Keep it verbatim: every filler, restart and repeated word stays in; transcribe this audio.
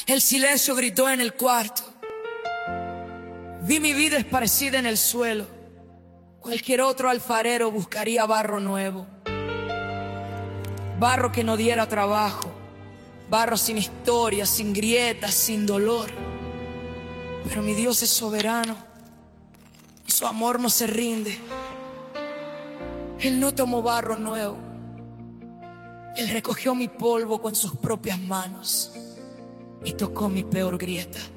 El silencio gritó en el cuarto. Vi mi vida esparcida en el suelo. Cualquier otro alfarero buscaría barro nuevo. Barro que no diera trabajo. Barro sin historia, sin grietas, sin dolor. Pero mi Dios es soberano y su amor no se rinde. Él no tomó barro nuevo. Él recogió mi polvo con sus propias manos y tocó mi peor grieta.